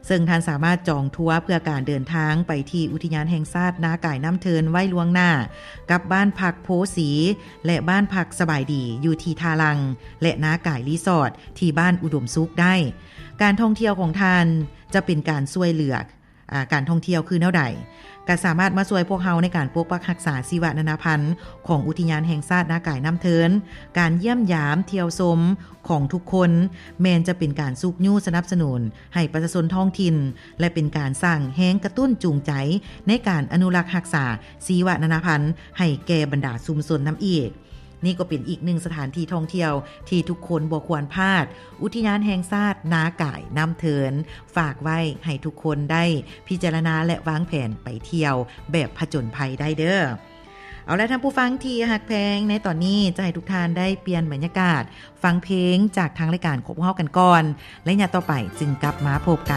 ซึ่งท่านสามารถจองทัวร์เพื่อการเดินทางไปที่อุทยานแห่งชาตินาก่ายน้ำเทินไว้ล่วงหน้ากับบ้านพักโพสีและบ้านพักสบายดีอยู่ที่ทาลังและนาก่ายรีสอร์ทที่บ้านอุดมสุขได้การท่องเที่ยวของท่านจะเป็นการช่วยเหลือการท่องเที่ยวคือแนวใดก็สามารถมาช่วยพวกเฮาในการปกปักรักษาชีวนานาพันธุ์ของอุทยานแห่งชาตินาก่ายน้ำเทินการเยี่ยมยามเที่ยวชมของทุกคนแม้นจะเป็นการซุกยู่สนับสนุนให้ประชาชนท้องถิ่นและเป็นการสร้างแรงกระตุ้นจูงใจในการอนุรักษ์รักษาชีวนานาพันธุ์ให้แก่บรรดาชุมชนนำอีกนี่ก็เป็นอีกหนึ่งสถานที่ท่องเที่ยวที่ทุกคนบ่ควรพลาดอุทยานแห่งชาตินาก่ายน้ำเทินฝากไว้ให้ทุกคนได้พิจารณาและวางแผนไปเที่ยวแบบผจญภัยได้เด้อเอาละท่านผู้ฟังที่ฮักแพงในตอนนี้จะให้ทุกท่านได้เปลี่ยนบรรยากาศฟังเพลงจากทางรายการของพวกเรากันก่อนและอย่าต่อไปจึงกลับมาพบกัน